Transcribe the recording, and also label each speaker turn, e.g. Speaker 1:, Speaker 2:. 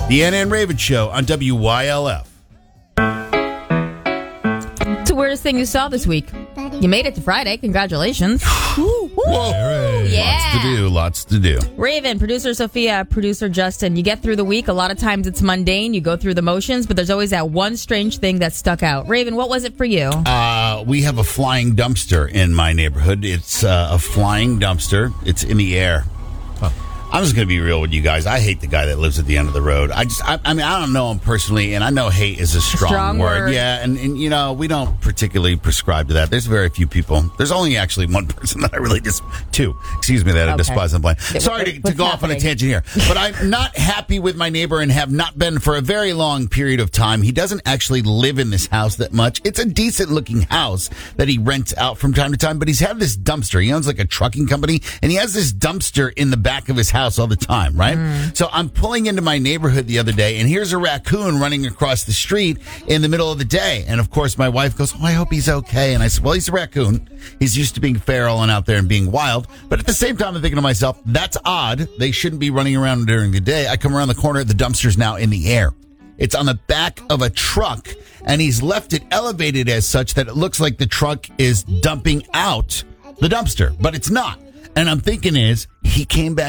Speaker 1: The Anna and Raven Show on WYLF.
Speaker 2: It's the weirdest thing you saw this week. You made it to Friday. Congratulations.
Speaker 1: Whoa.
Speaker 2: Yeah.
Speaker 1: Lots to do.
Speaker 2: Raven, producer Sophia, producer Justin. You get through the week. A lot of times it's mundane. You go through the motions, but there's always that one strange thing that stuck out. Raven, what was it for you?
Speaker 1: We have a flying dumpster in my neighborhood. It's a flying dumpster. It's in the air. I'm just going to be real with you guys. I hate the guy that lives at the end of the road. I mean, I don't know him personally, and I know hate is a strong word. Yeah, and you know, we don't particularly prescribe to that. There's very few people. There's only actually one person that I really I despise and blame. Sorry to go off on a tangent here, but I'm not happy with my neighbor and have not been for a very long period of time. He doesn't actually live in this house that much. It's a decent-looking house that he rents out from time to time, but he's had this dumpster. He owns like a trucking company, and he has this dumpster in the back of his house all the time, right? So I'm pulling into my neighborhood the other day, and here's a raccoon running across the street in the middle of the day. And of course, my wife goes, "Oh, I hope he's okay." And I said, "Well, he's a raccoon. He's used to being feral and out there and being wild." But at the same time, I'm thinking to myself, that's odd. They shouldn't be running around during the day. I come around the corner, the dumpster's now in the air. It's on the back of a truck, and he's left it elevated as such that it looks like the truck is dumping out the dumpster, but it's not. And I'm thinking he came back